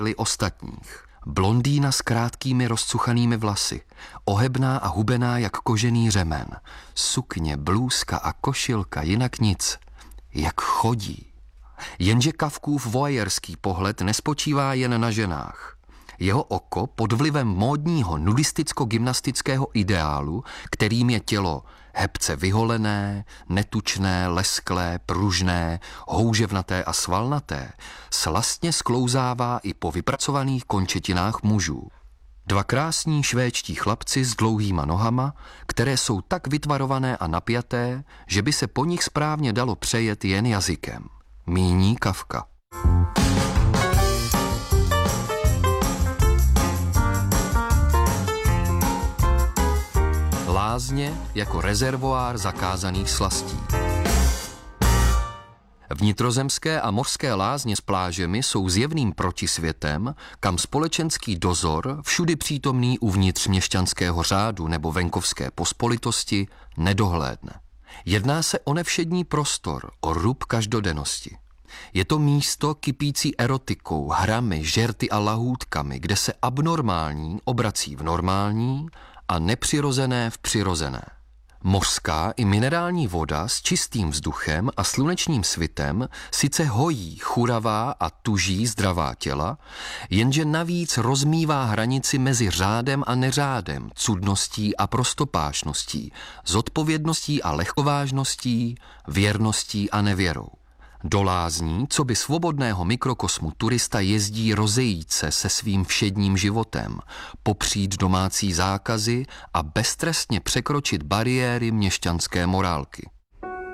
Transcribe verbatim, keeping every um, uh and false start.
ostatních. Blondýna s krátkými rozcuchanými vlasy, ohebná a hubená jak kožený řemen, sukně, blůzka a košilka, jinak nic. Jak chodí. Jenže Kafkův voajerský pohled nespočívá jen na ženách. Jeho oko pod vlivem módního nudisticko-gymnastického ideálu, kterým je tělo hebce vyholené, netučné, lesklé, pružné, houževnaté a svalnaté, slastně sklouzává i po vypracovaných končetinách mužů. Dva krásní švédští chlapci s dlouhýma nohama, které jsou tak vytvarované a napjaté, že by se po nich správně dalo přejet jen jazykem. Míní Kafka. Lázně jako rezervoár zakázaných slastí. Vnitrozemské a mořské lázně s plážemi jsou zjevným protisvětem, kam společenský dozor, všudy přítomný uvnitř měšťanského řádu nebo venkovské pospolitosti, nedohlédne. Jedná se o nevšední prostor, o rub každodennosti. Je to místo kypící erotikou, hrami, žerty a lahůdkami, kde se abnormální obrací v normální a nepřirozené v přirozené. Mořská i minerální voda s čistým vzduchem a slunečním svitem sice hojí churavá a tuží zdravá těla, jenže navíc rozmívá hranici mezi řádem a neřádem, cudností a prostopášností, zodpovědností a lehkovážností, věrností a nevěrou. Do lázní, co by svobodného mikrokosmu turista jezdí rozejít se se svým všedním životem, popřít domácí zákazy a beztrestně překročit bariéry měšťanské morálky.